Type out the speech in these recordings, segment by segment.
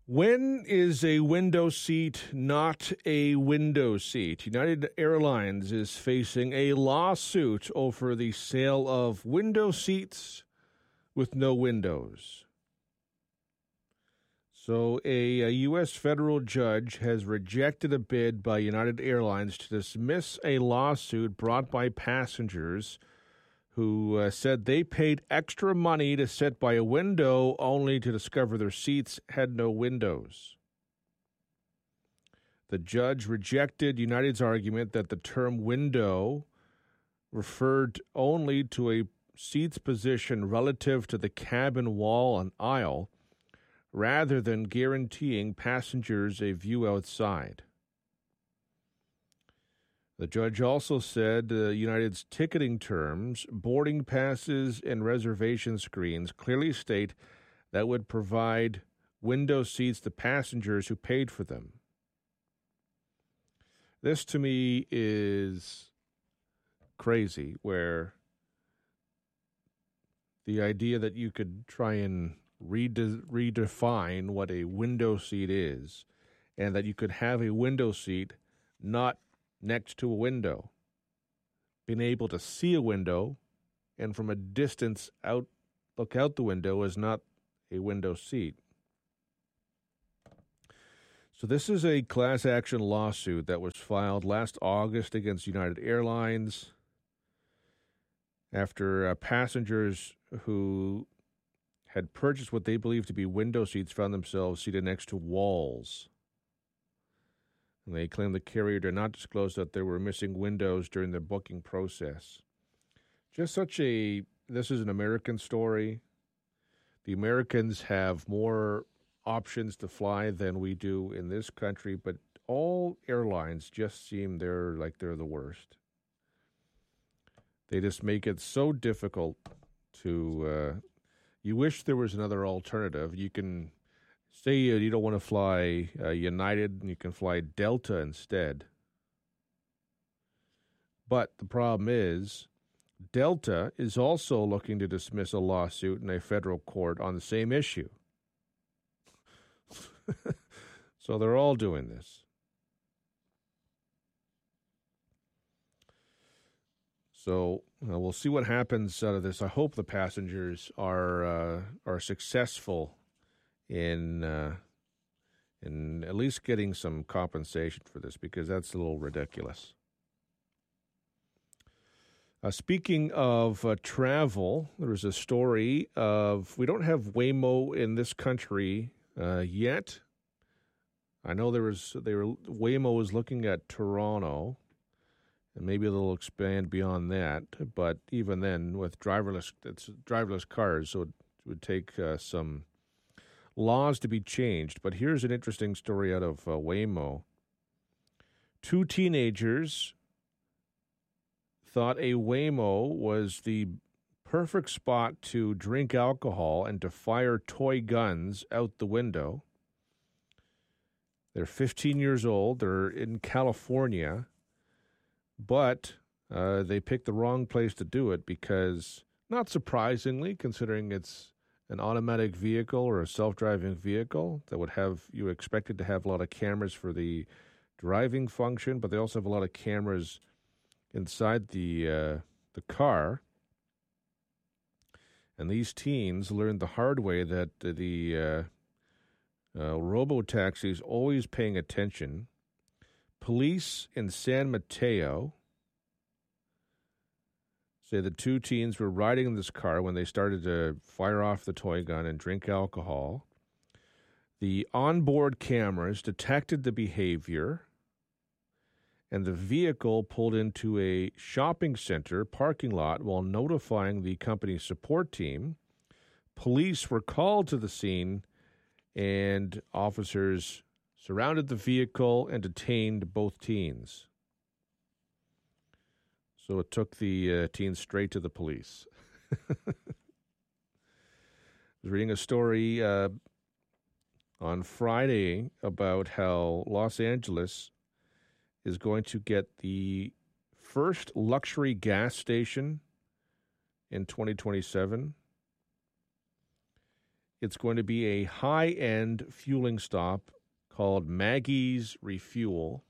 When is a window seat not a window seat? United Airlines is facing a lawsuit over the sale of window seats with no windows. So a U.S. federal judge has rejected a bid by United Airlines to dismiss a lawsuit brought by passengers who said they paid extra money to sit by a window only to discover their seats had no windows. The judge rejected United's argument that the term window referred only to a seat's position relative to the cabin wall and aisle, rather than guaranteeing passengers a view outside. The judge also said United's ticketing terms, boarding passes, and reservation screens clearly state that would provide window seats to passengers who paid for them. This, to me, is crazy, where the idea that you could try and redefine what a window seat is, and that you could have a window seat not next to a window, being able to see a window and from a distance look out the window is not a window seat. So this is a class action lawsuit that was filed last August against United Airlines after passengers who had purchased what they believed to be window seats found themselves seated next to walls. And they claimed the carrier did not disclose that there were missing windows during the booking process. This is an American story. The Americans have more options to fly than we do in this country, but all airlines just seem they're the worst. They just make it so difficult to, you wish there was another alternative. You can say you don't want to fly United, and you can fly Delta instead. But the problem is, Delta is also looking to dismiss a lawsuit in a federal court on the same issue. So they're all doing this. So we'll see what happens out of this. I hope the passengers are successful in at least getting some compensation for this, because that's a little ridiculous. Speaking of travel, there was a story of, we don't have Waymo in this country yet. I know Waymo was looking at Toronto, and maybe they'll expand beyond that. But even then, with driverless cars, so it would take some laws to be changed. But here's an interesting story out of Waymo. 2 teenagers thought a Waymo was the perfect spot to drink alcohol and to fire toy guns out the window. They're 15 years old. They're in California. But they picked the wrong place to do it because, not surprisingly, considering it's an automatic vehicle or a self-driving vehicle that would have, you expected to have a lot of cameras for the driving function, but they also have a lot of cameras inside the car. And these teens learned the hard way that the robo-taxi is always paying attention. Police in San Mateo say the 2 teens were riding in this car when they started to fire off the toy gun and drink alcohol. The onboard cameras detected the behavior, and the vehicle pulled into a shopping center parking lot while notifying the company's support team. Police were called to the scene, and officers surrounded the vehicle and detained both teens. So it took the teens straight to the police. I was reading a story on Friday about how Los Angeles is going to get the first luxury gas station in 2027. It's going to be a high-end fueling stop called Maggie's Refuel.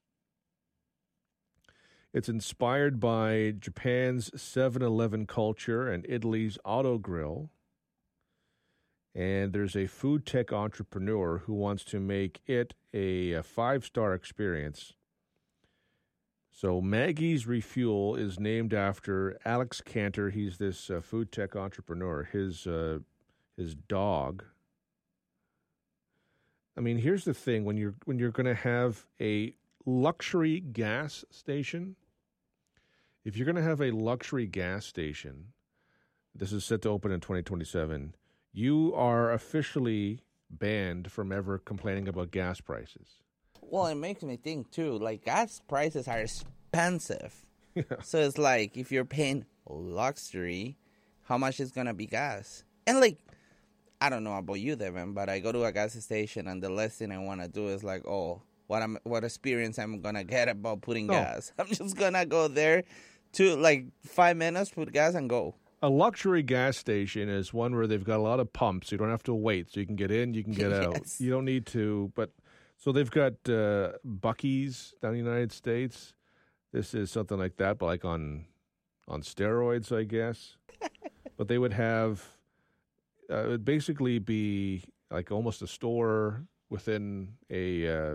It's inspired by Japan's 7-Eleven culture and Italy's Auto Grill. And there's a food tech entrepreneur who wants to make it a 5-star experience. So Maggie's Refuel is named after Alex Cantor. He's this food tech entrepreneur. His dog. I mean, here's the thing: when you're going to have a luxury gas station, if you're going to have a luxury gas station, this is set to open in 2027. You are officially banned from ever complaining about gas prices. Well, it makes me think, too, like, gas prices are expensive. Yeah. So it's like, if you're paying luxury, how much is going to be gas? And, like, I don't know about you, Devin, but I go to a gas station, and the last thing I want to do is, like, what experience I'm going to get about putting gas. I'm just going to go there to, like, 5 minutes, put gas, and go. A luxury gas station is one where they've got a lot of pumps. You don't have to wait. So you can get in, you can get out. Yes. You don't need to. But so they've got Buc-ee's down in the United States. This is something like that, but like on steroids, I guess. But they would have, it would basically be like almost a store within a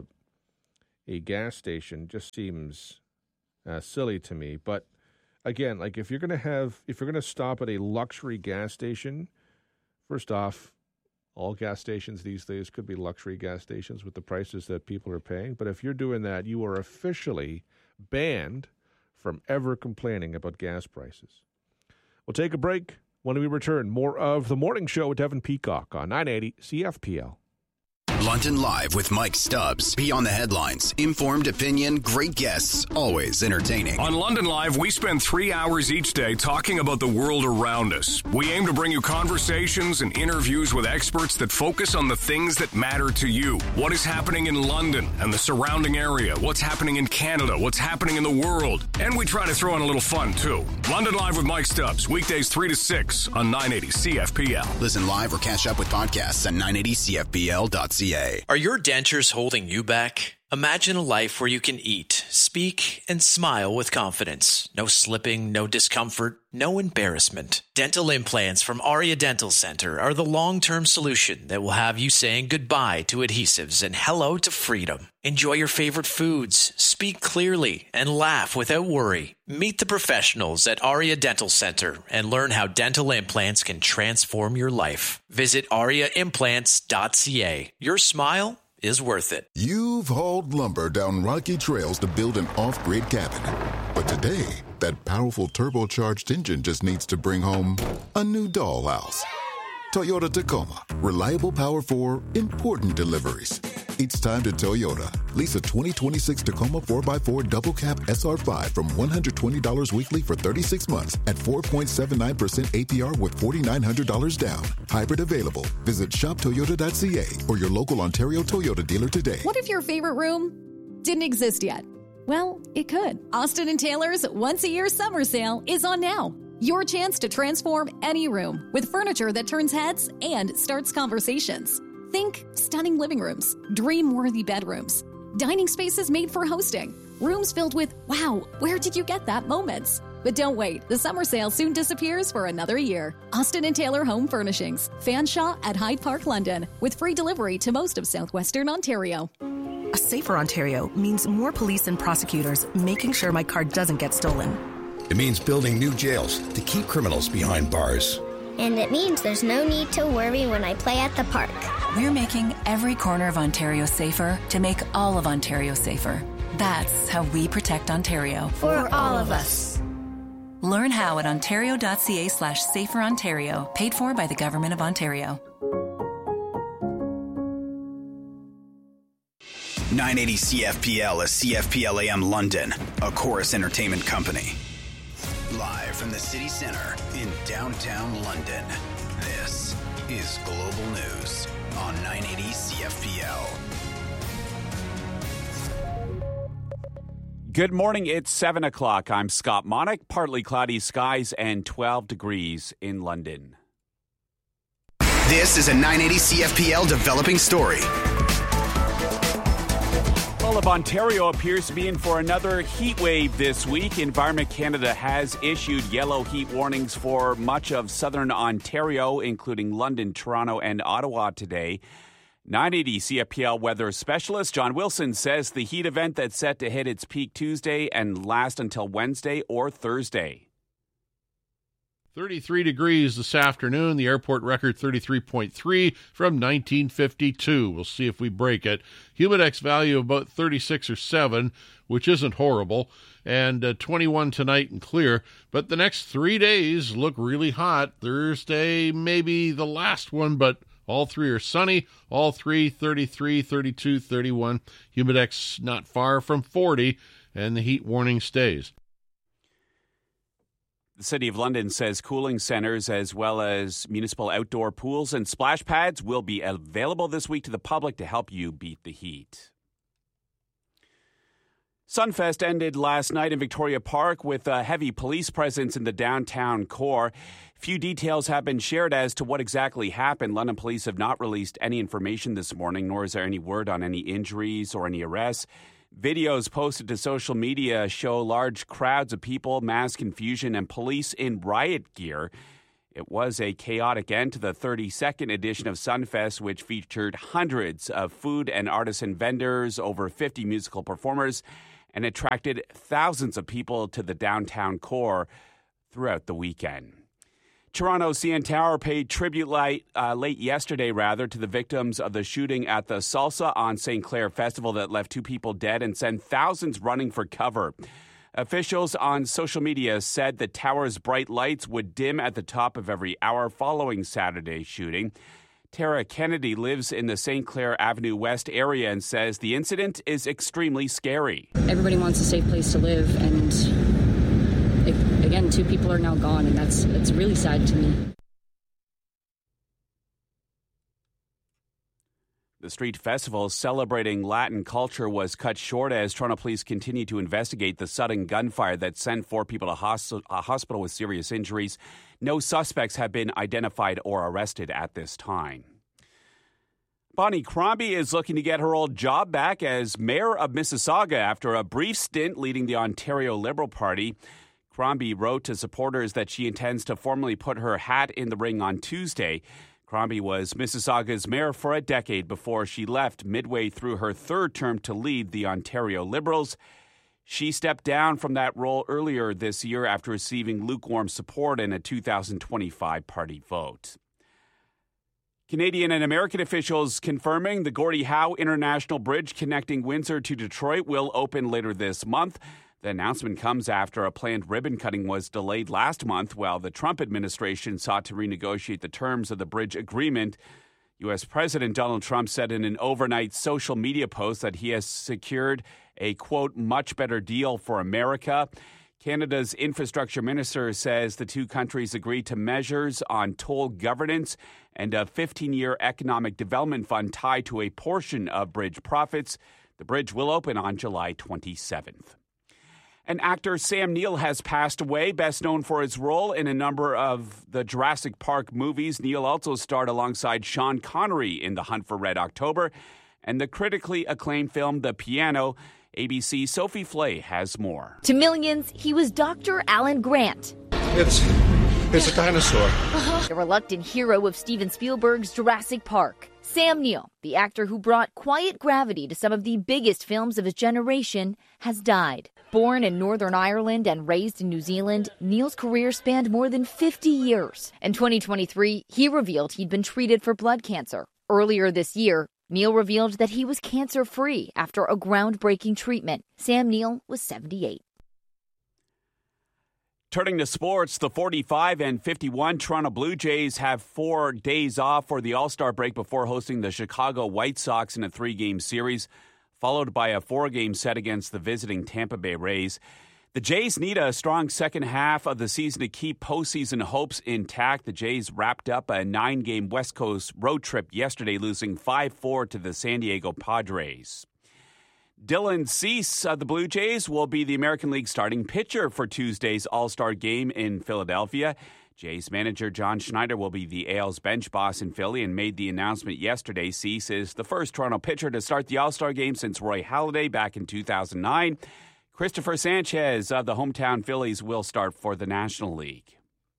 gas station. Just seems silly to me. But again, like if you're going to stop at a luxury gas station, first off, all gas stations these days could be luxury gas stations with the prices that people are paying. But if you're doing that, you are officially banned from ever complaining about gas prices. We'll take a break. When we return, more of The Morning Show with Devin Peacock on 980 CFPL. London Live with Mike Stubbs. Beyond the headlines, informed opinion, great guests, always entertaining. On London Live, we spend 3 hours each day talking about the world around us. We aim to bring you conversations and interviews with experts that focus on the things that matter to you. What is happening in London and the surrounding area? What's happening in Canada? What's happening in the world? And we try to throw in a little fun, too. London Live with Mike Stubbs, weekdays 3 to 6 on 980 CFPL. Listen live or catch up with podcasts at 980CFPL.ca. Are your dentures holding you back? Imagine a life where you can eat, speak, and smile with confidence. No slipping, no discomfort, no embarrassment. Dental implants from Aria Dental Center are the long-term solution that will have you saying goodbye to adhesives and hello to freedom. Enjoy your favorite foods, speak clearly, and laugh without worry. Meet the professionals at Aria Dental Center and learn how dental implants can transform your life. Visit ariaimplants.ca. Your smile is worth it. You've hauled lumber down rocky trails to build an off-grid cabin. But today, that powerful turbocharged engine just needs to bring home a new dollhouse. Toyota Tacoma. Reliable power for important deliveries. It's time to Toyota. Lease a 2026 Tacoma 4x4 double cab SR5 from $120 weekly for 36 months at 4.79% APR with $4,900 down. Hybrid available. Visit shoptoyota.ca or your local Ontario Toyota dealer today. What if your favorite room didn't exist yet? Well, it could. Austin & Taylor's once-a-year summer sale is on now. Your chance to transform any room with furniture that turns heads and starts conversations. Think stunning living rooms, dream-worthy bedrooms, dining spaces made for hosting, rooms filled with, wow, where did you get that moments? But don't wait, the summer sale soon disappears for another year. Austin & Taylor Home Furnishings, Fanshawe at Hyde Park, London, with free delivery to most of southwestern Ontario. A safer Ontario means more police and prosecutors making sure my car doesn't get stolen. It means building new jails to keep criminals behind bars. And it means there's no need to worry when I play at the park. We're making every corner of Ontario safer to make all of Ontario safer. That's how we protect Ontario. For all of us. Learn how at ontario.ca/saferontario, paid for by the Government of Ontario. 980 CFPL is CFPL AM London, a Chorus Entertainment company. Live from the city center in downtown London, this is Global News on 980 CFPL. Good morning, it's 7 o'clock. I'm Scott Monick. Partly cloudy skies and 12 degrees in London. This is a 980 CFPL developing story. All of Ontario appears to be in for another heat wave this week. Environment Canada has issued yellow heat warnings for much of southern Ontario, including London, Toronto, and Ottawa today. 980 CFPL weather specialist John Wilson says the heat event that's set to hit its peak Tuesday and last until Wednesday or Thursday. 33 degrees this afternoon. The airport record 33.3 from 1952. We'll see if we break it. Humidex value of about 36 or 7, which isn't horrible, and 21 tonight and clear. But the next 3 days look really hot. Thursday maybe the last one, but all three are sunny. All three 33, 32, 31. Humidex not far from 40, and the heat warning stays. The City of London says cooling centres as well as municipal outdoor pools and splash pads will be available this week to the public to help you beat the heat. Sunfest ended last night in Victoria Park with a heavy police presence in the downtown core. Few details have been shared as to what exactly happened. London police have not released any information this morning, nor is there any word on any injuries or any arrests. Videos posted to social media show large crowds of people, mass confusion, and police in riot gear. It was a chaotic end to the 32nd edition of Sunfest, which featured hundreds of food and artisan vendors, over 50 musical performers, and attracted thousands of people to the downtown core throughout the weekend. Toronto CN Tower paid tribute late yesterday, to the victims of the shooting at the Salsa on St. Clair Festival that left 2 people dead and sent thousands running for cover. Officials on social media said the tower's bright lights would dim at the top of every hour following Saturday's shooting. Tara Kennedy lives in the St. Clair Avenue West area and says the incident is extremely scary. Everybody wants a safe place to live, and again, 2 people are now gone, and that's really sad to me. The street festival celebrating Latin culture was cut short as Toronto police continue to investigate the sudden gunfire that sent 4 people to a hospital with serious injuries. No suspects have been identified or arrested at this time. Bonnie Crombie is looking to get her old job back as mayor of Mississauga after a brief stint leading the Ontario Liberal Party. Crombie wrote to supporters that she intends to formally put her hat in the ring on Tuesday. Crombie was Mississauga's mayor for a decade before she left midway through her 3rd term to lead the Ontario Liberals. She stepped down from that role earlier this year after receiving lukewarm support in a 2025 party vote. Canadian and American officials confirming the Gordie Howe International Bridge connecting Windsor to Detroit will open later this month. The announcement comes after a planned ribbon cutting was delayed last month while the Trump administration sought to renegotiate the terms of the bridge agreement. U.S. President Donald Trump said in an overnight social media post that he has secured a, quote, much better deal for America. Canada's infrastructure minister says the 2 countries agreed to measures on toll governance and a 15-year economic development fund tied to a portion of bridge profits. The bridge will open on July 27th. And actor Sam Neill has passed away, best known for his role in a number of the Jurassic Park movies. Neill also starred alongside Sean Connery in The Hunt for Red October and the critically acclaimed film The Piano. ABC's Sophie Flay has more. To millions, he was Dr. Alan Grant. It's a dinosaur. The reluctant hero of Steven Spielberg's Jurassic Park. Sam Neill, the actor who brought quiet gravity to some of the biggest films of his generation, has died. Born in Northern Ireland and raised in New Zealand, Neill's career spanned more than 50 years. In 2023, he revealed he'd been treated for blood cancer. Earlier this year, Neill revealed that he was cancer-free after a groundbreaking treatment. Sam Neill was 78. Turning to sports, the 45 and 51 Toronto Blue Jays have 4 days off for the All-Star break before hosting the Chicago White Sox in a 3-game series, followed by a 4-game set against the visiting Tampa Bay Rays. The Jays need a strong second half of the season to keep postseason hopes intact. The Jays wrapped up a 9-game West Coast road trip yesterday, losing 5-4 to the San Diego Padres. Dylan Cease of the Blue Jays will be the American League starting pitcher for Tuesday's All-Star game in Philadelphia. Jays manager John Schneider will be the AL's bench boss in Philly and made the announcement yesterday. Cease is the first Toronto pitcher to start the All-Star game since Roy Halladay back in 2009. Christopher Sanchez of the hometown Phillies will start for the National League.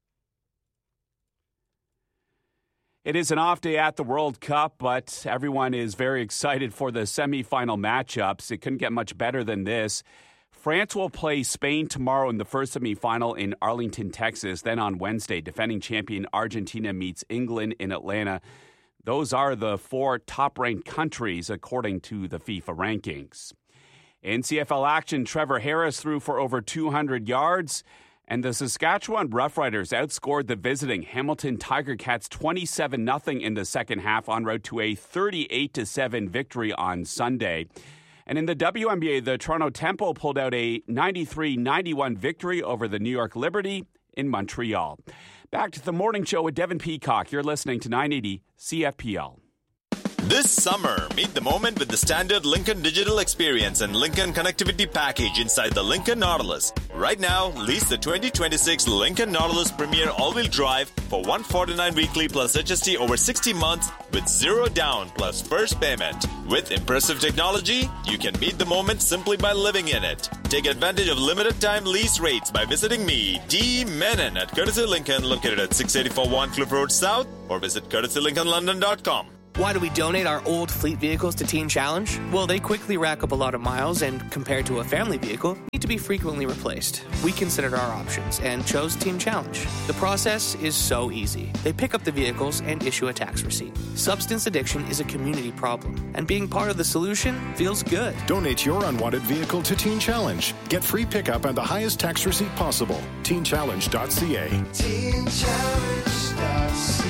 It is an off day at the World Cup, but everyone is very excited for the semifinal matchups. It couldn't get much better than this. France will play Spain tomorrow in the first semifinal in Arlington, Texas. Then on Wednesday, defending champion Argentina meets England in Atlanta. Those are the 4 top-ranked countries according to the FIFA rankings. In CFL action, Trevor Harris threw for over 200 yards, and the Saskatchewan Roughriders outscored the visiting Hamilton Tiger Cats 27-0 in the second half en route to a 38-7 victory on Sunday. And in the WNBA, the Toronto Tempo pulled out a 93-91 victory over the New York Liberty in Montreal. Back to the morning show with Devin Peacock. You're listening to 980 CFPL. This summer, meet the moment with the standard Lincoln Digital Experience and Lincoln Connectivity Package inside the Lincoln Nautilus. Right now, lease the 2026 Lincoln Nautilus Premier All-Wheel Drive for $149 weekly plus HST over 60 months with 0 down plus first payment. With impressive technology, you can meet the moment simply by living in it. Take advantage of limited time lease rates by visiting me, D. Menon, at Courtesy Lincoln, located at 684 Warncliffe Road South, or visit courtesylincolnlondon.com. Why do we donate our old fleet vehicles to Teen Challenge? Well, they quickly rack up a lot of miles and, compared to a family vehicle, need to be frequently replaced. We considered our options and chose Teen Challenge. The process is so easy. They pick up the vehicles and issue a tax receipt. Substance addiction is a community problem, and being part of the solution feels good. Donate your unwanted vehicle to Teen Challenge. Get free pickup and the highest tax receipt possible. TeenChallenge.ca. TeenChallenge.ca.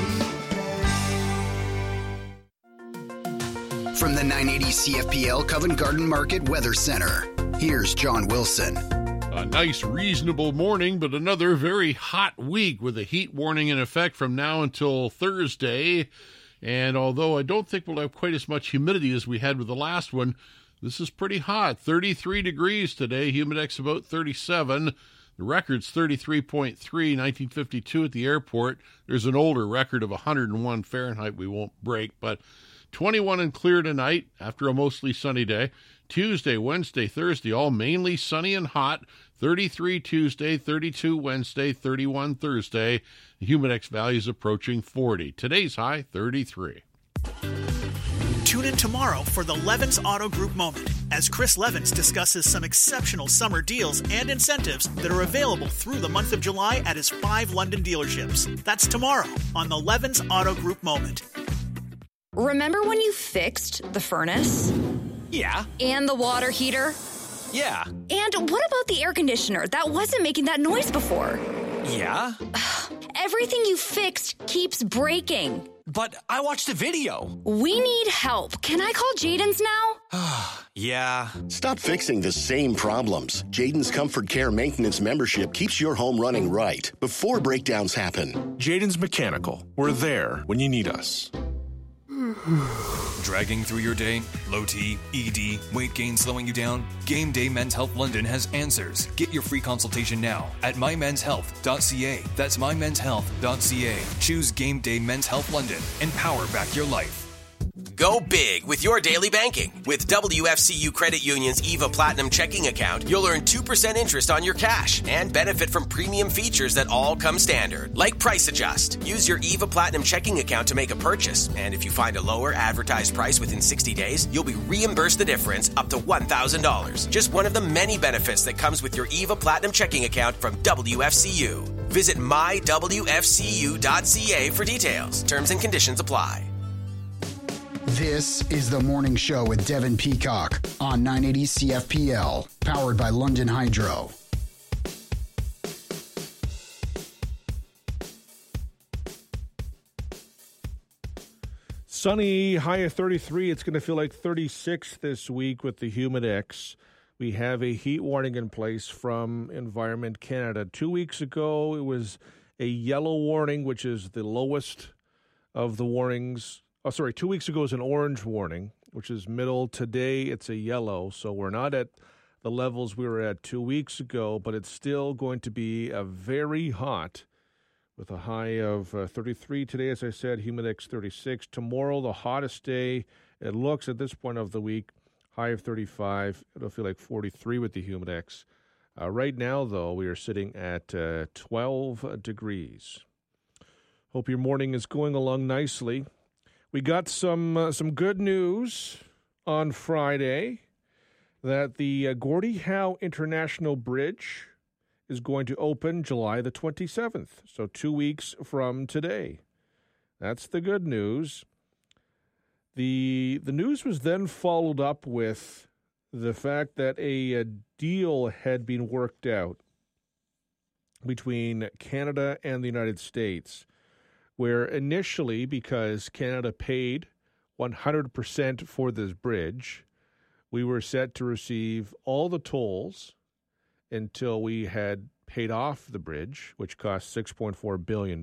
From the 980 CFPL Covent Garden Market Weather Center, here's John Wilson. A nice, reasonable morning, but another very hot week with a heat warning in effect from now until Thursday. And although I don't think we'll have quite as much humidity as we had with the last one, this is pretty hot. 33 degrees today, humidex about 37. The record's 33.3, 1952 at the airport. There's an older record of 101 Fahrenheit we won't break, but 21 and clear tonight after a mostly sunny day. Tuesday, Wednesday, Thursday, all mainly sunny and hot. 33 Tuesday, 32 Wednesday, 31 Thursday. The humidex value is approaching 40. Today's high, 33. Tune in tomorrow for the Levins Auto Group Moment as Chris Levins discusses some exceptional summer deals and incentives that are available through the month of July at his 5 London dealerships. That's tomorrow on the Levins Auto Group Moment. Remember when you fixed the furnace? Yeah. And the water heater? Yeah. And what about the air conditioner that wasn't making that noise before? Yeah. Everything you fixed keeps breaking. But I watched a video. We need help. Can I call Jaden's now? Yeah. Stop fixing the same problems. Jaden's Comfort Care Maintenance membership keeps your home running right before breakdowns happen. Jaden's Mechanical. We're there when you need us. Dragging through your day? Low T, ED, weight gain slowing you down? Game Day Men's Health London has answers. Get your free consultation now at mymenshealth.ca. That's mymenshealth.ca. Choose Game Day Men's Health London and power back your life. Go big with your daily banking. With WFCU Credit Union's EVA Platinum checking account, you'll earn 2% interest on your cash and benefit from premium features that all come standard, like Price Adjust. Use your EVA Platinum checking account to make a purchase, and if you find a lower advertised price within 60 days, you'll be reimbursed the difference up to $1,000. Just one of the many benefits that comes with your EVA Platinum checking account from WFCU. Visit mywfcu.ca for details. Terms and conditions apply. This is The Morning Show with Devin Peacock on 980 CFPL, powered by London Hydro. Sunny, high of 33. It's going to feel like 36 this week with the humidex. We have a heat warning in place from Environment Canada. 2 weeks ago, it was a yellow warning, which is the lowest of the warnings. 2 weeks ago was an orange warning, which is middle. Today it's a yellow, so we're not at the levels we were at 2 weeks ago, but it's still going to be a very hot with a high of 33 today, as I said, Humidex 36. Tomorrow, the hottest day. It looks at this point of the week, high of 35. It'll feel like 43 with the Humidex. Right now, though, we are sitting at 12 degrees. Hope your morning is going along nicely. We got some good news on Friday that the Gordie Howe International Bridge is going to open July the 27th, so 2 weeks from today. That's the good news. The news was then followed up with the fact that a deal had been worked out between Canada and the United States, where initially, because Canada paid 100% for this bridge, we were set to receive all the tolls until we had paid off the bridge, which cost $6.4 billion.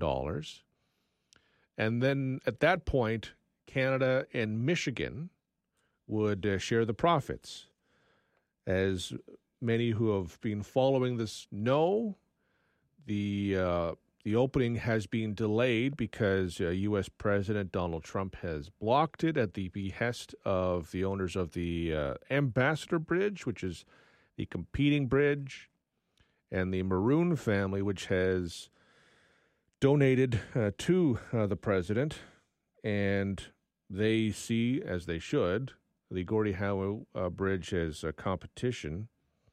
And then at that point, Canada and Michigan would share the profits. As many who have been following this know, the opening has been delayed because U.S. President Donald Trump has blocked it at the behest of the owners of the Ambassador Bridge, which is the competing bridge, and the Maroon family, which has donated to the president. And they see, as they should, the Gordie Howe Bridge as a competition.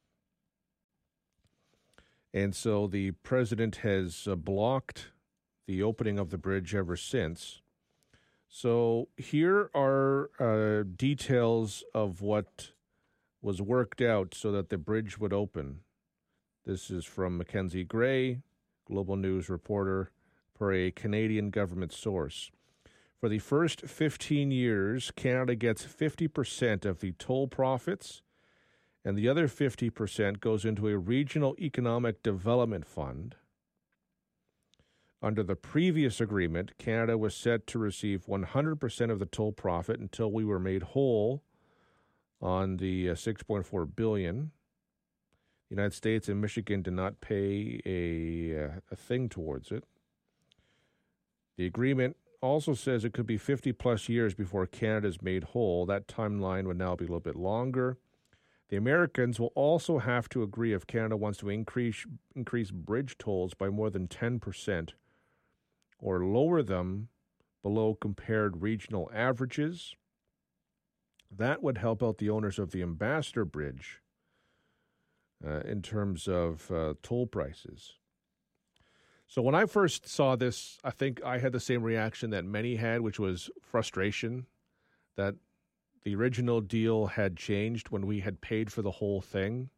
And so the president has blocked the opening of the bridge ever since. So here are details of what was worked out so that the bridge would open. This is from Mackenzie Gray, Global News reporter, per a Canadian government source. For the first 15 years, Canada gets 50% of the toll profits, and the other 50% goes into a regional economic development fund. Under the previous agreement, Canada was set to receive 100% of the toll profit until we were made whole on the $6.4 billion. The United States and Michigan did not pay a thing towards it. The agreement also says it could be 50-plus years before Canada is made whole. That timeline would now be a little bit longer. The Americans will also have to agree if Canada wants to increase bridge tolls by more than 10% or lower them below compared regional averages. That would help out the owners of the Ambassador Bridge in terms of toll prices. So when I first saw this, I think I had the same reaction that many had, which was frustration that the original deal had changed when we had paid for the whole thing.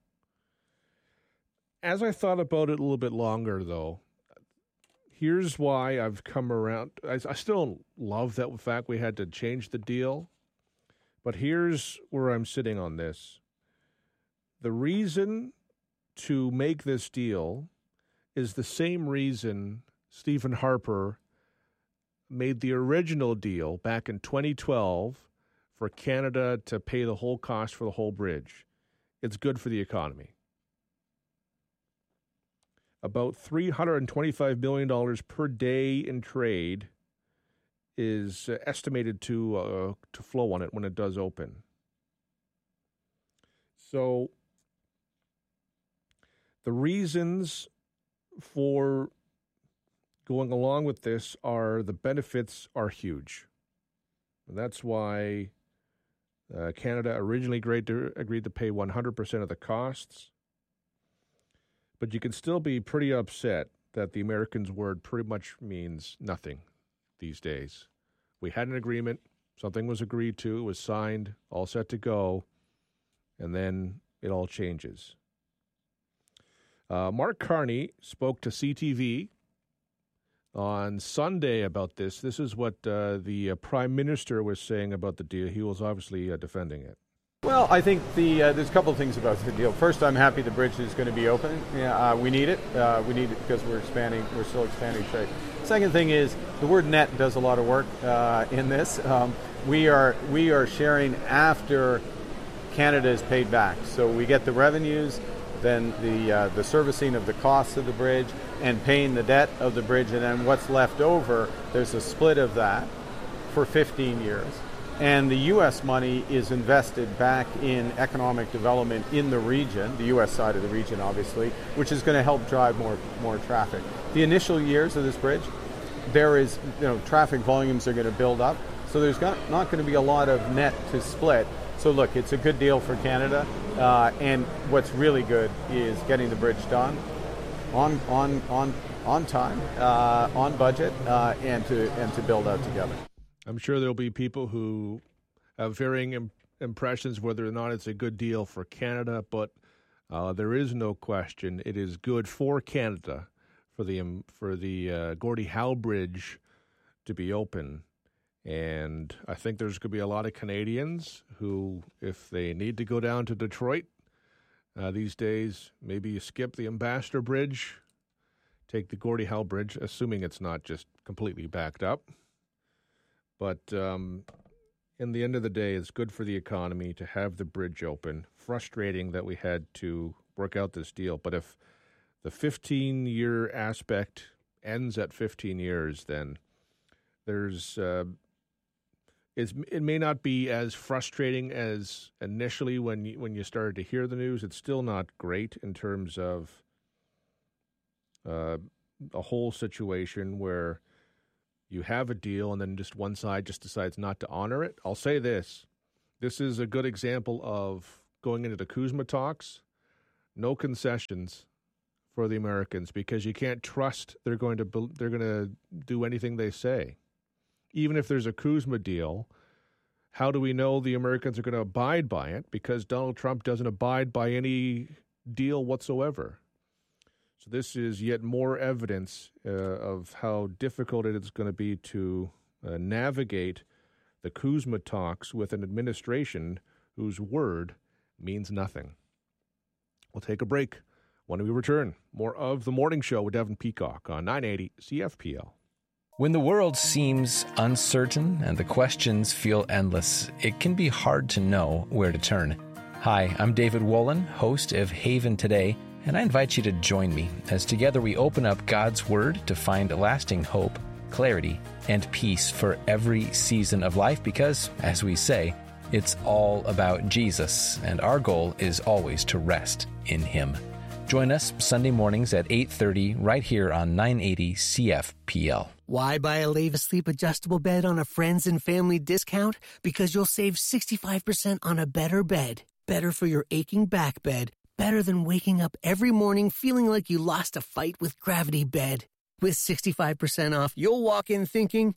As I thought about it a little bit longer, though, here's why I've come around. I still love that fact we had to change the deal, but here's where I'm sitting on this. The reason to make this deal is the same reason Stephen Harper made the original deal back in 2012 for Canada to pay the whole cost for the whole bridge. It's good for the economy. About $325 million per day in trade is estimated to flow on it when it does open. So the reasons for going along with this are the benefits are huge. And that's why Canada originally agreed to pay 100% of the costs. But you can still be pretty upset that the Americans' word pretty much means nothing these days. We had an agreement, something was agreed to, it was signed, all set to go, and then it all changes. Mark Carney spoke to CTV on Sunday about this. This is what the Prime Minister was saying about the deal. He was obviously defending it. Well, I think there's a couple of things about the deal. First, I'm happy the bridge is going to be open. We need it. We need it because we're still expanding trade. Second thing is the word net does a lot of work in this. We are sharing after Canada is paid back. So we get the revenues then the servicing of the costs of the bridge, and paying the debt of the bridge, and then what's left over, there's a split of that for 15 years. And the U.S. money is invested back in economic development in the region, the U.S. side of the region, obviously, which is going to help drive more traffic. The initial years of this bridge, there is, traffic volumes are going to build up, so there's not going to be a lot of net to split. So look, it's a good deal for Canada, and what's really good is getting the bridge done on time, on budget, and to build out together. I'm sure there'll be people who have varying impressions whether or not it's a good deal for Canada, but there is no question it is good for Canada for the Gordie Howe Bridge to be open. And I think there's going to be a lot of Canadians who, if they need to go down to Detroit these days, maybe you skip the Ambassador Bridge, take the Gordie Howe Bridge, assuming it's not just completely backed up. But in the end of the day, it's good for the economy to have the bridge open. Frustrating that we had to work out this deal. But if the 15-year aspect ends at 15 years, then there's it may not be as frustrating as initially when you started to hear the news. It's still not great in terms of a whole situation where you have a deal and then just one side just decides not to honor it. I'll say this. This is a good example of going into the CUSMA talks. No concessions for the Americans because you can't trust they're going to do anything they say. Even if there's a CUSMA deal, how do we know the Americans are going to abide by it? Because Donald Trump doesn't abide by any deal whatsoever. So this is yet more evidence of how difficult it is going to be to navigate the CUSMA talks with an administration whose word means nothing. We'll take a break. When we return, more of The Morning Show with Devin Peacock on 980 CFPL. When the world seems uncertain and the questions feel endless, it can be hard to know where to turn. Hi, I'm David Wolin, host of Haven Today, and I invite you to join me as together we open up God's Word to find lasting hope, clarity, and peace for every season of life because, as we say, it's all about Jesus, and our goal is always to rest in Him. Join us Sunday mornings at 8:30 right here on 980 CFPL. Why buy a Leave Asleep adjustable bed on a friends and family discount? Because you'll save 65% on a better bed. Better for your aching back bed. Better than waking up every morning feeling like you lost a fight with Gravity Bed. With 65% off, you'll walk in thinking,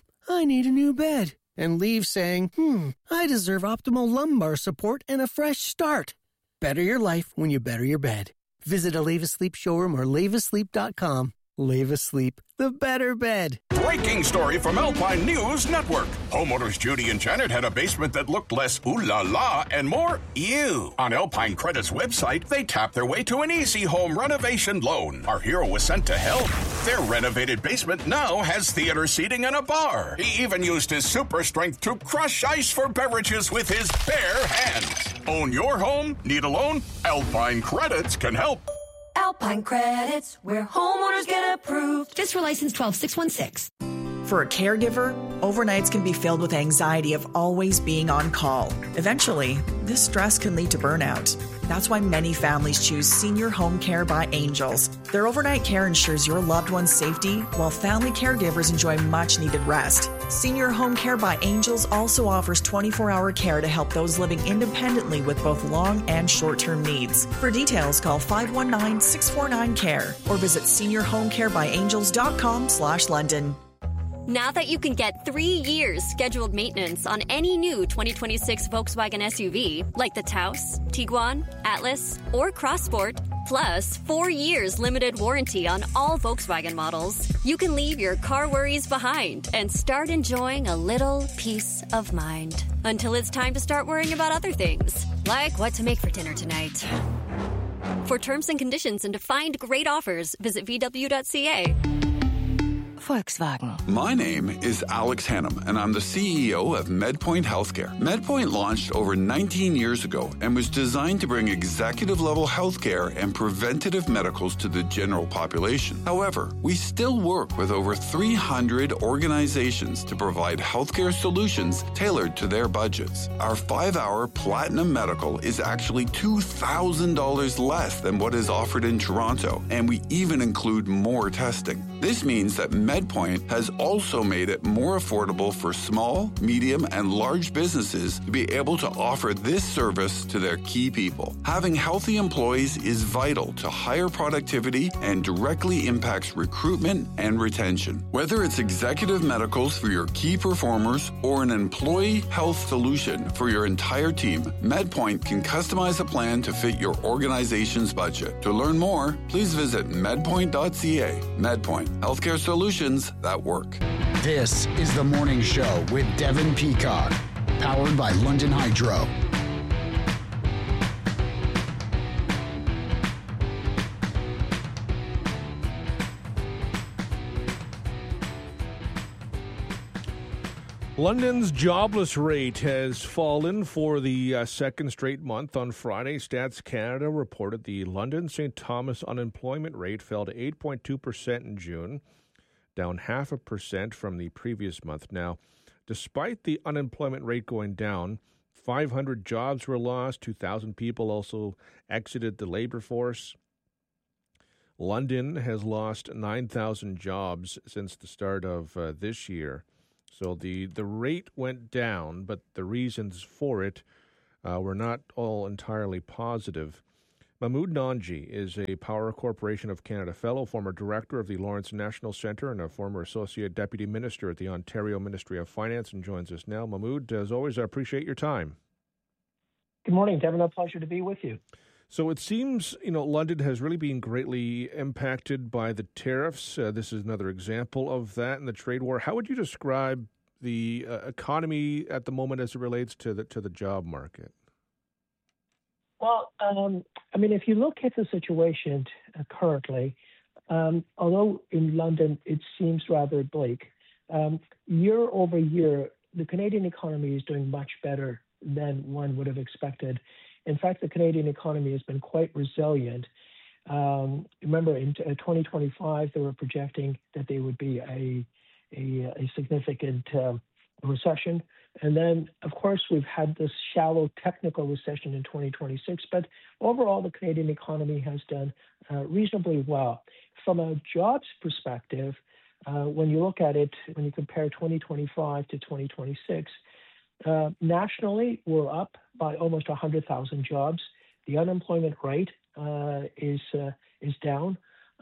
I need a new bed. And leave saying, I deserve optimal lumbar support and a fresh start. Better your life when you better your bed. Visit a Leave Asleep showroom or leaveasleep.com. Leave Asleep, the better bed. Breaking story from Alpine News Network. Homeowners Judy and Janet had a basement that looked less ooh la la and more ew. On Alpine Credit's website, they tapped their way to an easy home renovation loan. Our hero was sent to help. Their renovated basement now has theater seating and a bar. He even used his super strength to crush ice for beverages with his bare hands. Own your home? Need a loan? Alpine Credits can help. Alpine Credits, where homeowners get approved. Just for license 12616. For a caregiver, overnights can be filled with anxiety of always being on call. Eventually, this stress can lead to burnout. That's why many families choose Senior Home Care by Angels. Their overnight care ensures your loved one's safety, while family caregivers enjoy much-needed rest. Senior Home Care by Angels also offers 24-hour care to help those living independently with both long and short-term needs. For details, call 519-649-CARE or visit seniorhomecarebyangels.com/London. Now that you can get 3 years scheduled maintenance on any new 2026 Volkswagen SUV, like the Taos, Tiguan, Atlas, or Crossport, plus 4 years limited warranty on all Volkswagen models, you can leave your car worries behind and start enjoying a little peace of mind. Until it's time to start worrying about other things, like what to make for dinner tonight. For terms and conditions and to find great offers, visit VW.ca. Volkswagen. My name is Alex Hannum, and I'm the CEO of MedPoint Healthcare. MedPoint launched over 19 years ago and was designed to bring executive-level healthcare and preventative medicals to the general population. However, we still work with over 300 organizations to provide healthcare solutions tailored to their budgets. Our 5-hour Platinum Medical is actually $2,000 less than what is offered in Toronto, and we even include more testing. This means that MedPoint has also made it more affordable for small, medium, and large businesses to be able to offer this service to their key people. Having healthy employees is vital to higher productivity and directly impacts recruitment and retention. Whether it's executive medicals for your key performers or an employee health solution for your entire team, MedPoint can customize a plan to fit your organization's budget. To learn more, please visit medpoint.ca. MedPoint, healthcare solutions that work. This is The Morning Show with Devin Peacock, powered by London Hydro. London's jobless rate has fallen for the second straight month. On Friday, Stats Canada reported the London St. Thomas unemployment rate fell to 8.2% in June, down 0.5% from the previous month. Now, despite the unemployment rate going down, 500 jobs were lost, 2,000 people also exited the labor force. London has lost 9,000 jobs since the start of this year. So the rate went down, but the reasons for it were not all entirely positive. Mahmood Nanji is a Power Corporation of Canada Fellow, former Director of the Lawrence National Centre, and a former Associate Deputy Minister at the Ontario Ministry of Finance, and joins us now. Mahmood, as always, I appreciate your time. Good morning, Devin. A pleasure to be with you. So it seems, London has really been greatly impacted by the tariffs. This is another example of that in the trade war. How would you describe the economy at the moment as it relates to the job market? Well, if you look at the situation currently, although in London it seems rather bleak, year over year, the Canadian economy is doing much better than one would have expected. In fact, the Canadian economy has been quite resilient. Remember, in 2025, they were projecting that there would be a significant recession. And then, of course, we've had this shallow technical recession in 2026. But overall, the Canadian economy has done reasonably well. From a jobs perspective, when you look at it, when you compare 2025 to 2026, nationally, we're up by almost 100,000 jobs. The unemployment rate is down.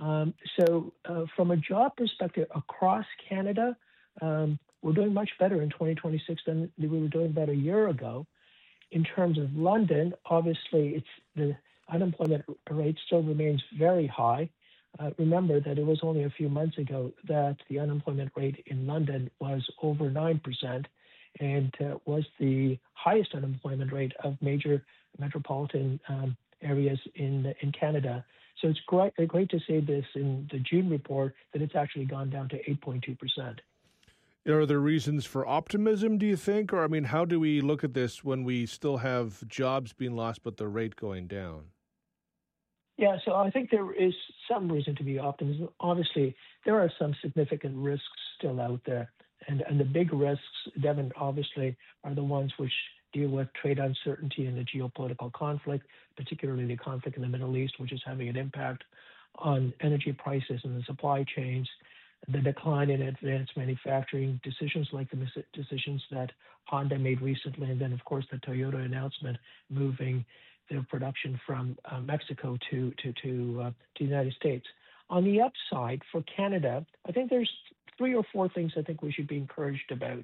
So from a job perspective across Canada, we're doing much better in 2026 than we were doing about a year ago. In terms of London, obviously, the unemployment rate still remains very high. Remember that it was only a few months ago that the unemployment rate in London was over 9%. And was the highest unemployment rate of major metropolitan areas in Canada. So it's great to see this in the June report that it's actually gone down to 8.2%. Are there reasons for optimism, do you think? Or, how do we look at this when we still have jobs being lost but the rate going down? Yeah, so I think there is some reason to be optimism. Obviously, there are some significant risks still out there. And the big risks, Devin, obviously, are the ones which deal with trade uncertainty and the geopolitical conflict, particularly the conflict in the Middle East, which is having an impact on energy prices and the supply chains, the decline in advanced manufacturing, decisions like the decisions that Honda made recently, and then, of course, the Toyota announcement moving their production from Mexico to the United States. On the upside, for Canada, I think there's 3 or 4 things I think we should be encouraged about.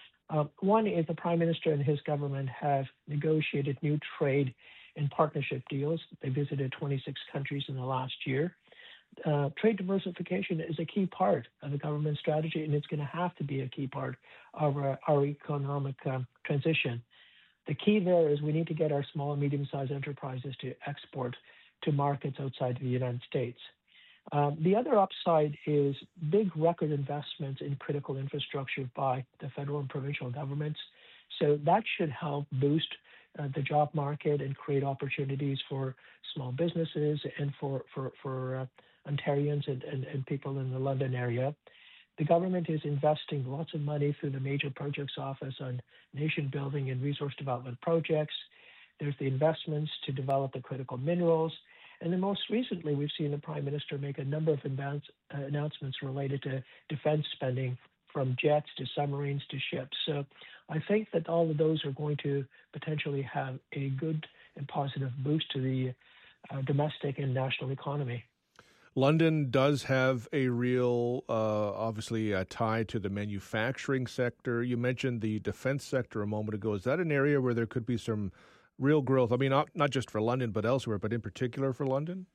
One is the Prime Minister and his government have negotiated new trade and partnership deals. They visited 26 countries in the last year. Trade diversification is a key part of the government strategy, and it's going to have to be a key part of our economic transition. The key there is we need to get our small and medium-sized enterprises to export to markets outside of the United States. The other upside is big record investments in critical infrastructure by the federal and provincial governments. So that should help boost the job market and create opportunities for small businesses and for Ontarians and people in the London area. The government is investing lots of money through the Major Projects Office on nation building and resource development projects. There's the investments to develop the critical minerals. And then most recently, we've seen the Prime Minister make a number of announcements related to defense spending, from jets to submarines to ships. So I think that all of those are going to potentially have a good and positive boost to the domestic and national economy. London does have a real, obviously, tie to the manufacturing sector. You mentioned the defense sector a moment ago. Is that an area where there could be some real growth? I mean, not just for London, but elsewhere, but in particular for London?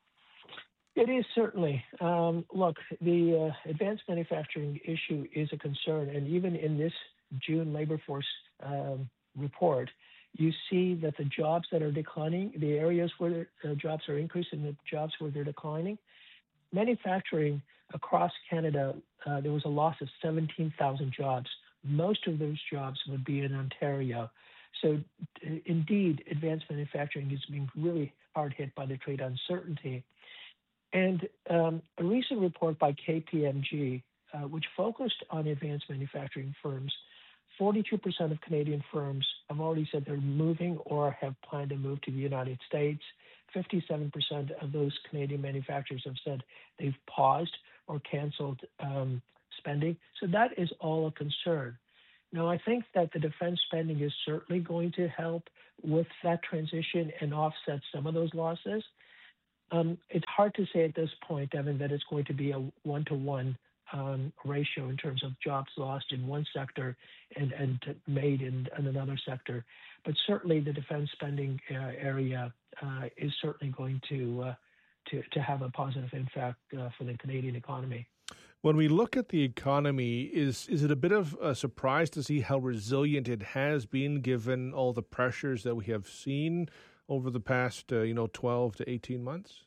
It is certainly. Look, the advanced manufacturing issue is a concern. And even in this June labor force report, you see that the jobs that are declining, the areas where jobs are increasing, the jobs where they're declining, manufacturing across Canada, there was a loss of 17,000 jobs. Most of those jobs would be in Ontario. So indeed, advanced manufacturing is being really hard hit by the trade uncertainty. And a recent report by KPMG, which focused on advanced manufacturing firms, 42% of Canadian firms have already said they're moving or have planned to move to the United States. 57% of those Canadian manufacturers have said they've paused or canceled spending. So that is all a concern. Now, I think that the defense spending is certainly going to help with that transition and offset some of those losses. It's hard to say at this point, Devin, that it's going to be a one-to-one ratio in terms of jobs lost in one sector and made in another sector. But certainly the defense spending area is certainly going to have a positive impact for the Canadian economy. When we look at the economy, is it a bit of a surprise to see how resilient it has been given all the pressures that we have seen over the past 12 to 18 months?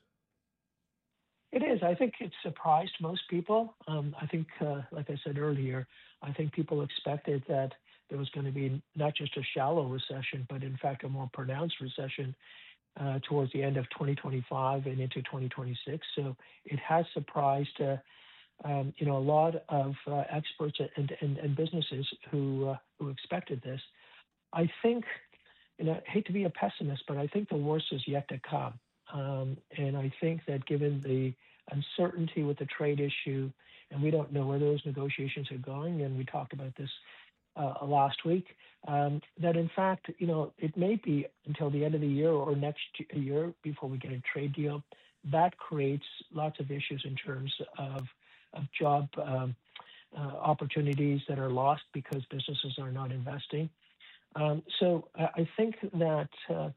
It is. I think it surprised most people. I think, like I said earlier, I think people expected that there was going to be not just a shallow recession, but in fact a more pronounced recession towards the end of 2025 and into 2026. So it has surprised a lot of experts and businesses who expected this. I think, and I hate to be a pessimist, but I think the worst is yet to come. And I think that given the uncertainty with the trade issue, and we don't know where those negotiations are going, and we talked about this last week, that in fact, it may be until the end of the year or next year before we get a trade deal. That creates lots of issues in terms of job opportunities that are lost because businesses are not investing. So I think that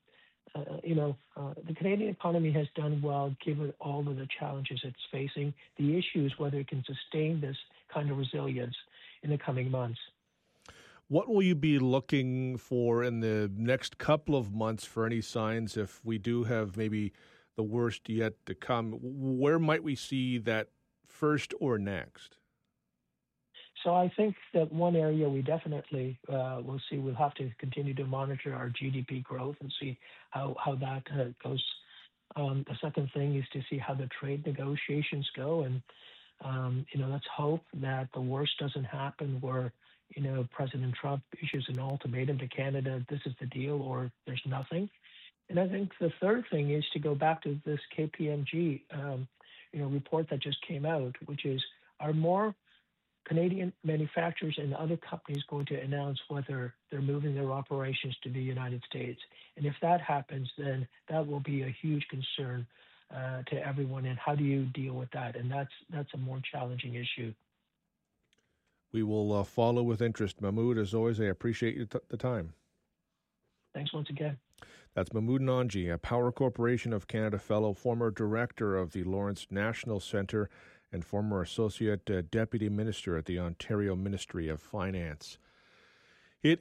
the Canadian economy has done well given all of the challenges it's facing. The issue is whether it can sustain this kind of resilience in the coming months. What will you be looking for in the next couple of months for any signs if we do have maybe the worst yet to come? Where might we see that first or next? So I think that one area we definitely will see, we'll have to continue to monitor our GDP growth and see how that goes. The second thing is to see how the trade negotiations go. And, let's hope that the worst doesn't happen where, President Trump issues an ultimatum to Canada, this is the deal or there's nothing. And I think the third thing is to go back to this KPMG report that just came out, which is, are more Canadian manufacturers and other companies going to announce whether they're moving their operations to the United States? And if that happens, then that will be a huge concern to everyone. And how do you deal with that? And that's a more challenging issue. We will follow with interest. Mahmoud, as always, I appreciate the time. Thanks once again. That's Mahmoud Nanji, a Power Corporation of Canada Fellow, former Director of the Lawrence National Centre, and former Associate Deputy Minister at the Ontario Ministry of Finance. It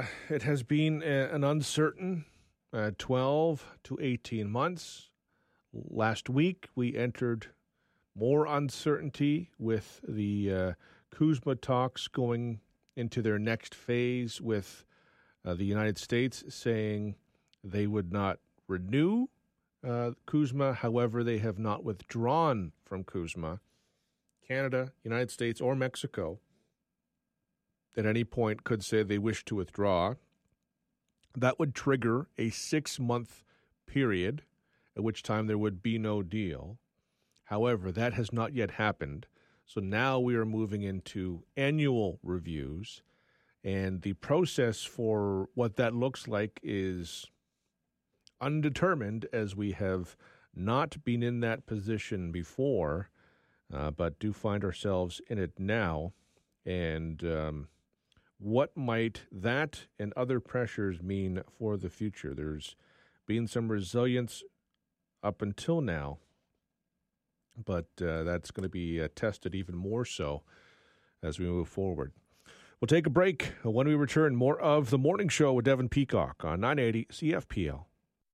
has been an uncertain 12 to 18 months. Last week, we entered more uncertainty with the CUSMA talks going into their next phase, with the United States saying they would not renew CUSMA. However, they have not withdrawn from CUSMA. Canada, United States, or Mexico at any point could say they wish to withdraw. That would trigger a 6-month period, at which time there would be no deal. However, that has not yet happened. So now we are moving into annual reviews, and the process for what that looks like is undetermined, as we have not been in that position before, but do find ourselves in it now. And what might that and other pressures mean for the future? There's been some resilience up until now, but that's going to be tested even more so as we move forward. We'll take a break. When we return, more of The Morning Show with Devin Peacock on 980 CFPL.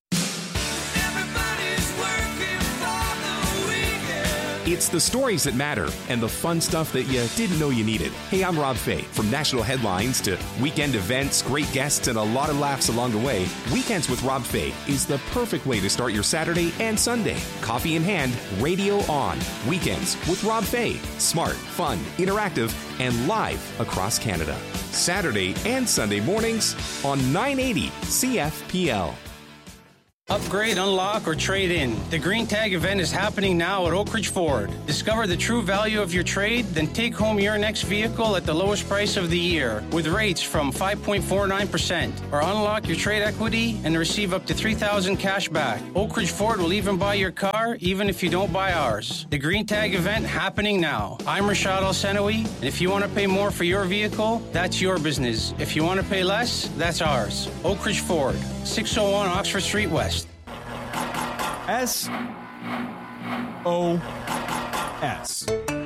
It's the stories that matter and the fun stuff that you didn't know you needed. Hey, I'm Rob Fay. From national headlines to weekend events, great guests, and a lot of laughs along the way, Weekends with Rob Fay is the perfect way to start your Saturday and Sunday. Coffee in hand, radio on. Weekends with Rob Fay. Smart, fun, interactive, and live across Canada. Saturday and Sunday mornings on 980 CFPL. Upgrade, unlock, or trade in. The Green Tag event is happening now at Oak Ridge Ford. Discover the true value of your trade, then take home your next vehicle at the lowest price of the year with rates from 5.49%. Or unlock your trade equity and receive up to $3,000 cash back. Oak Ridge Ford will even buy your car, even if you don't buy ours. The Green Tag event happening now. I'm Rashad Al-Senawi, and if you want to pay more for your vehicle, that's your business. If you want to pay less, that's ours. Oak Ridge Ford, 601 Oxford Street West. SOS.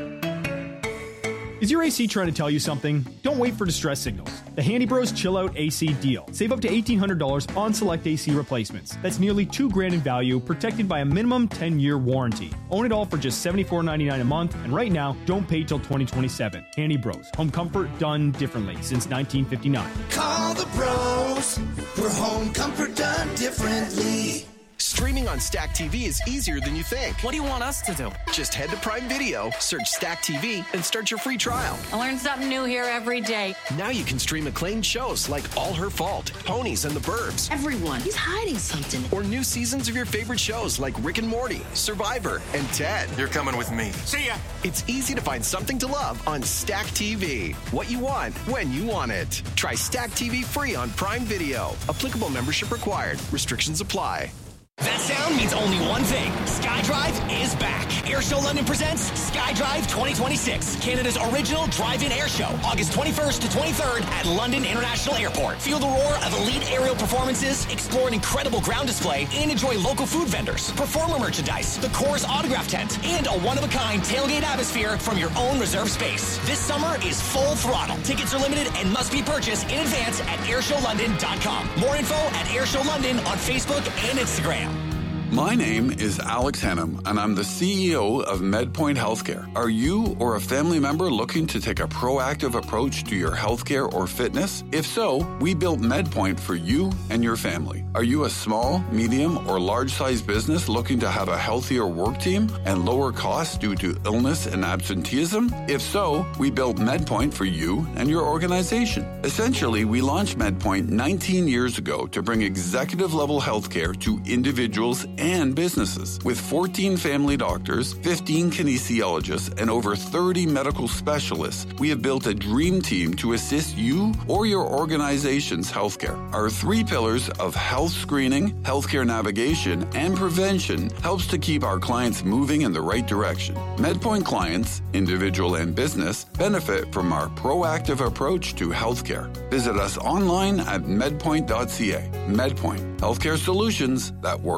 Is your AC trying to tell you something? Don't wait for distress signals. The Handy Bros Chill Out AC deal. Save up to $1,800 on select AC replacements. That's nearly $2,000 in value, protected by a minimum 10-year warranty. Own it all for just $74.99 a month, and right now, don't pay till 2027. Handy Bros. Home comfort done differently since 1959. Call the bros for home comfort done differently. Streaming on Stack TV is easier than you think. What do you want us to do? Just head to Prime Video, search Stack TV, and start your free trial. I learn something new here every day. Now you can stream acclaimed shows like All Her Fault, Ponies, and The Burbs. Everyone, he's hiding something. Or new seasons of your favorite shows like Rick and Morty, Survivor, and Ted. You're coming with me. See ya! It's easy to find something to love on Stack TV. What you want, when you want it. Try Stack TV free on Prime Video. Applicable membership required. Restrictions apply. That sound means only one thing. SkyDrive is back. Airshow London presents SkyDrive 2026, Canada's original drive-in air show, August 21st to 23rd at London International Airport. Feel the roar of elite aerial performances, explore an incredible ground display, and enjoy local food vendors, performer merchandise, the Chorus autograph tent, and a one-of-a-kind tailgate atmosphere from your own reserved space. This summer is full throttle. Tickets are limited and must be purchased in advance at airshowlondon.com. More info at Airshow London on Facebook and Instagram. My name is Alex Hannum, and I'm the CEO of MedPoint Healthcare. Are you or a family member looking to take a proactive approach to your healthcare or fitness? If so, we built MedPoint for you and your family. Are you a small, medium, or large-sized business looking to have a healthier work team and lower costs due to illness and absenteeism? If so, we built MedPoint for you and your organization. Essentially, we launched MedPoint 19 years ago to bring executive-level healthcare to individuals and businesses. With 14 family doctors, 15 kinesiologists, and over 30 medical specialists, we have built a dream team to assist you or your organization's healthcare. Our 3 pillars of health screening, healthcare navigation, and prevention helps to keep our clients moving in the right direction. MedPoint clients, individual and business, benefit from our proactive approach to healthcare. Visit us online at medpoint.ca. MedPoint, healthcare solutions that work.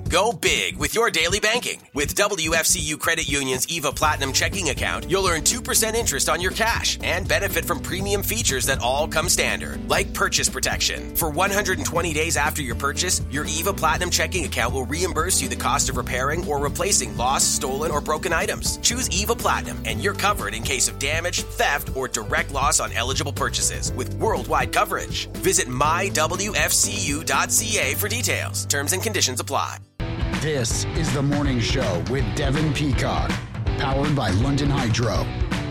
Go big with your daily banking. With WFCU Credit Union's EVA Platinum checking account, you'll earn 2% interest on your cash and benefit from premium features that all come standard, like purchase protection. For 120 days after your purchase, your EVA Platinum checking account will reimburse you the cost of repairing or replacing lost, stolen, or broken items. Choose EVA Platinum and you're covered in case of damage, theft, or direct loss on eligible purchases with worldwide coverage. Visit mywfcu.ca for details. Terms and conditions apply. This is The Morning Show with Devin Peacock, powered by London Hydro.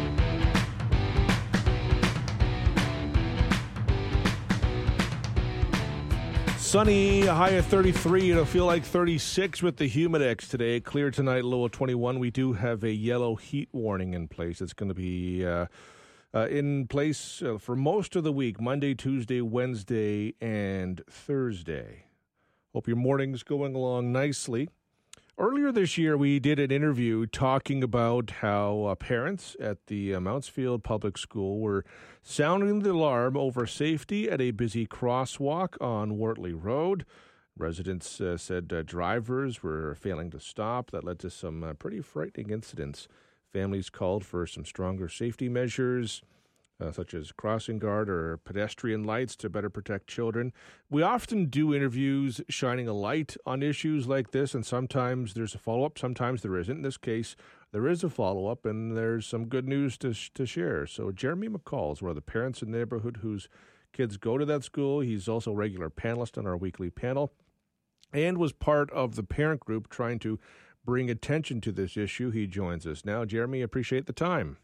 Sunny, a high of 33. It'll feel like 36 with the Humidex today. Clear tonight, low of 21. We do have a yellow heat warning in place. It's going to be in place for most of the week, Monday, Tuesday, Wednesday, and Thursday. Hope your morning's going along nicely. Earlier this year, we did an interview talking about how parents at the Mountsfield Public School were sounding the alarm over safety at a busy crosswalk on Wortley Road. Residents said drivers were failing to stop. That led to some pretty frightening incidents. Families called for some stronger safety measures, such as crossing guard or pedestrian lights to better protect children. We often do interviews shining a light on issues like this, and sometimes there's a follow-up, sometimes there isn't. In this case, there is a follow-up, and there's some good news to share. So Jeremy McCall is one of the parents in the neighborhood whose kids go to that school. He's also a regular panelist on our weekly panel and was part of the parent group trying to bring attention to this issue. He joins us now. Jeremy, appreciate the time.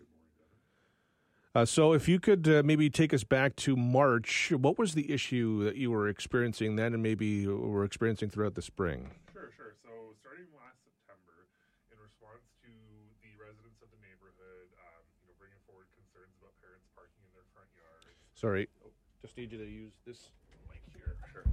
So if you could maybe take us back to March, what was the issue that you were experiencing then and maybe were experiencing throughout the spring? Sure. So starting last September, in response to the residents of the neighborhood, bringing forward concerns about parents parking in their front yard. Sorry, just need you to use this mic here. Sure.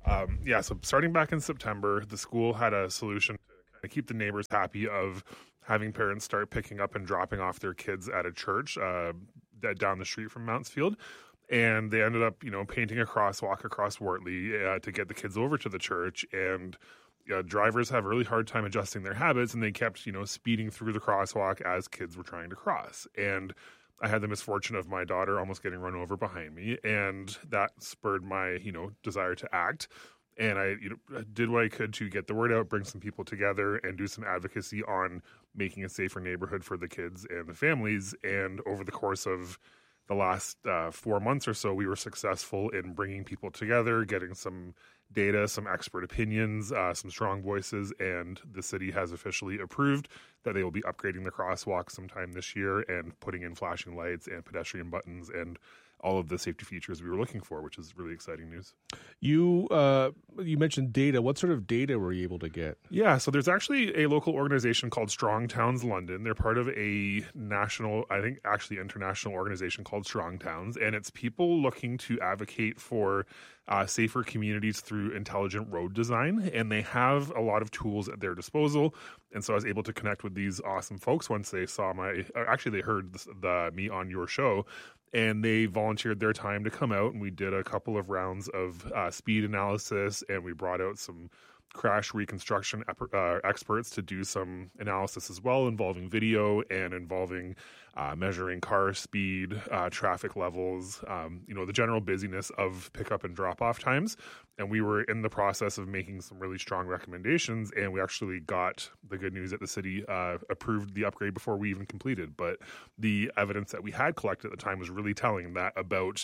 So starting back in September, the school had a solution to kind of keep the neighbors happy of having parents start picking up and dropping off their kids at a church down the street from Mountsfield. And they ended up, painting a crosswalk across Wortley to get the kids over to the church. And drivers have a really hard time adjusting their habits, and they kept, speeding through the crosswalk as kids were trying to cross. And I had the misfortune of my daughter almost getting run over behind me, and that spurred my, desire to act. And I did what I could to get the word out, bring some people together, and do some advocacy on making a safer neighborhood for the kids and the families. And over the course of the last 4 months or so, we were successful in bringing people together, getting some data, some expert opinions, some strong voices, and the city has officially approved that they will be upgrading the crosswalk sometime this year and putting in flashing lights and pedestrian buttons and all of the safety features we were looking for, which is really exciting news. You mentioned data. What sort of data were you able to get? Yeah, so there's actually a local organization called Strong Towns London. They're part of a national, I think actually international organization called Strong Towns, and it's people looking to advocate for safer communities through intelligent road design, and they have a lot of tools at their disposal. And so I was able to connect with these awesome folks once they saw they heard me on your show. And they volunteered their time to come out, and we did a couple of rounds of speed analysis, and we brought out some crash reconstruction experts to do some analysis as well, involving video and involving measuring car speed, traffic levels, the general busyness of pickup and drop-off times. And we were in the process of making some really strong recommendations, and we actually got the good news that the city approved the upgrade before we even completed. But the evidence that we had collected at the time was really telling that about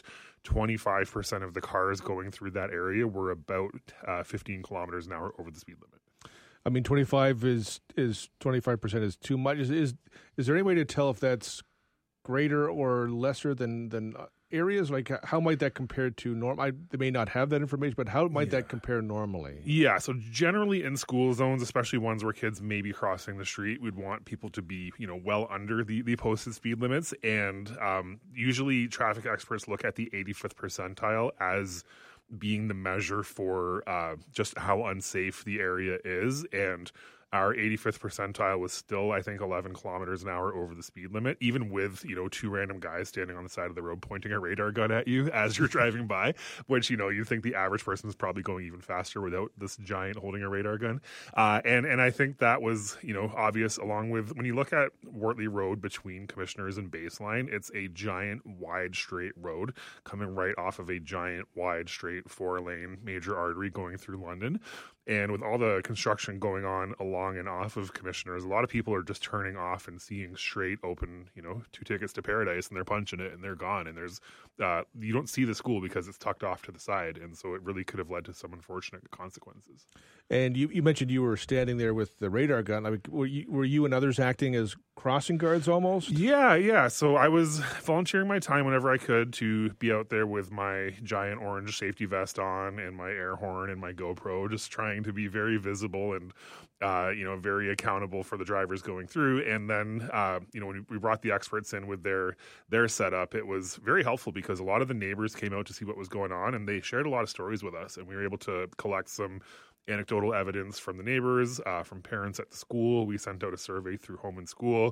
25% of the cars going through that area were about 15 kilometers an hour over the speed limit. I mean, 25% is too much. Is there any way to tell if that's greater or lesser than areas? Like, how might that compare to normal? They may not have that information, but how might that compare normally? Yeah, so generally in school zones, especially ones where kids may be crossing the street, we'd want people to be, well under the posted speed limits. And usually traffic experts look at the 85th percentile as being the measure for just how unsafe the area is. And Our 85th percentile was still, I think, 11 kilometers an hour over the speed limit, even with, 2 random guys standing on the side of the road pointing a radar gun at you as you're driving by, which, you think the average person is probably going even faster without this giant holding a radar gun. And I think that was, obvious, along with when you look at Wortley Road between Commissioners and Baseline, it's a giant wide straight road coming right off of a giant wide straight 4-lane major artery going through London. And with all the construction going on along and off of Commissioners, a lot of people are just turning off and seeing straight open, 2 tickets to paradise, and they're punching it and they're gone. And there's, you don't see the school because it's tucked off to the side. And so it really could have led to some unfortunate consequences. And you mentioned you were standing there with the radar gun. I mean, were you and others acting as crossing guards almost? Yeah. So I was volunteering my time whenever I could to be out there with my giant orange safety vest on and my air horn and my GoPro, just trying to be very visible and, very accountable for the drivers going through. And then, when we brought the experts in with their setup, it was very helpful because a lot of the neighbors came out to see what was going on, and they shared a lot of stories with us, and we were able to collect some anecdotal evidence from the neighbors, from parents at the school. We sent out a survey through Home and School.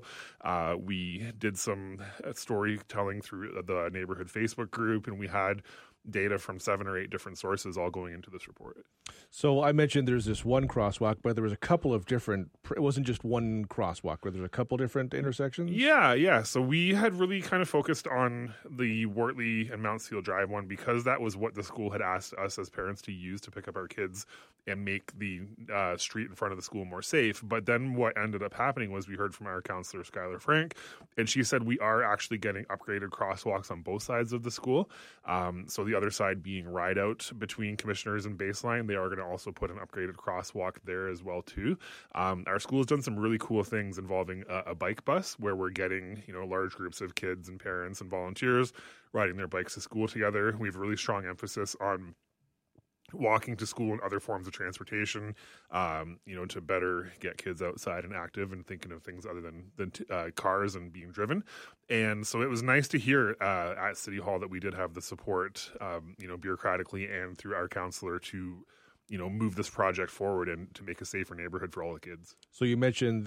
We did some storytelling through the neighborhood Facebook group, and we had data from 7 or 8 different sources all going into this report. So I mentioned there's this one crosswalk, but there was a couple of different, it wasn't just one crosswalk, where there's a couple different intersections? Yeah. So we had really kind of focused on the Wortley and Mountsfield Drive one because that was what the school had asked us as parents to use to pick up our kids and make the street in front of the school more safe. But then what ended up happening was we heard from our counselor, Skylar Frank, and she said we are actually getting upgraded crosswalks on both sides of the school. So the other side being Ride Out between Commissioners and Baseline, they are going to also put an upgraded crosswalk there as well too. Our school has done some really cool things involving a bike bus where we're getting large groups of kids and parents and volunteers riding their bikes to school together. We have a really strong emphasis on walking to school and other forms of transportation, to better get kids outside and active and thinking of things other than cars and being driven. And so it was nice to hear at City Hall that we did have the support, bureaucratically and through our counselor to, move this project forward and to make a safer neighborhood for all the kids. So you mentioned